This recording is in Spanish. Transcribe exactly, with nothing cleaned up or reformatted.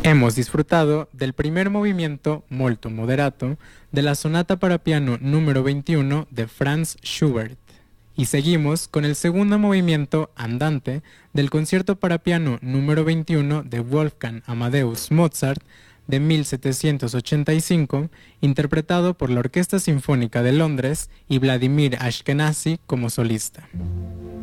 Hemos disfrutado del primer movimiento molto moderato de la sonata para piano número veintiuno de Franz Schubert. Y seguimos con el segundo movimiento andante del concierto para piano número veintiuno de Wolfgang Amadeus Mozart de mil setecientos ochenta y cinco, interpretado por la Orquesta Sinfónica de Londres y Vladimir Ashkenazy como solista.